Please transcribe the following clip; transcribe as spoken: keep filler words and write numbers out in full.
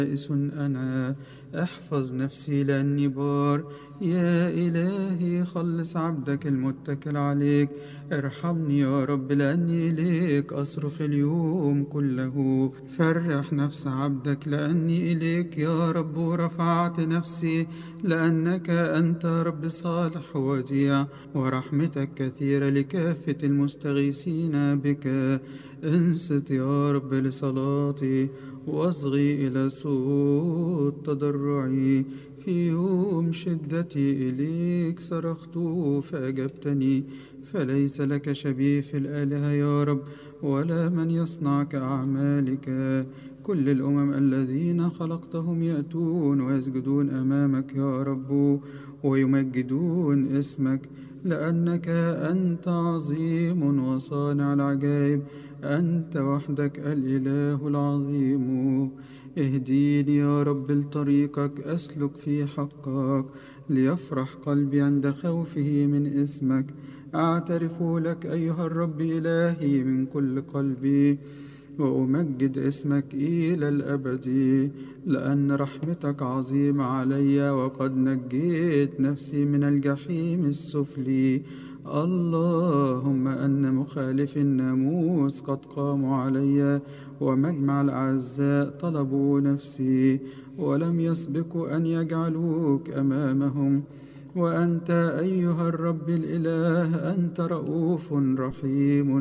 بائس أنا، احفظ نفسي لأني بار. يا إلهي خلص عبدك المتكل عليك، ارحمني يا رب لأني إليك أصرخ اليوم كله. فرح نفس عبدك لأني إليك يا رب رفعت نفسي، لأنك أنت رب صالح وديع، ورحمتك كثيرة لكافة المستغيثين بك. انصت يا رب لصلاتي، واصغي إلى صوت تضرعي. في يوم شدتي إليك صرخت فأجبتني، فليس لك شبيه في الآلهة يا رب، ولا من يصنع كأعمالك. كل الأمم الذين خلقتهم يأتون ويسجدون أمامك يا رب، ويمجدون اسمك، لأنك أنت عظيم وصانع العجائب، أنت وحدك الإله العظيم. اهديني يا رب لطريقك أسلك في حقك، ليفرح قلبي عند خوفه من اسمك. أعترف لك أيها الرب إلهي من كل قلبي، وأمجد اسمك إلى الأبد، لأن رحمتك عظيمة علي، وقد نجيت نفسي من الجحيم السفلي. اللهم أن مخالف الناموس قد قاموا علي، ومجمع الأعزاء طلبوا نفسي، ولم يسبقوا أن يجعلوك أمامهم. وأنت أيها الرب الإله أنت رؤوف رحيم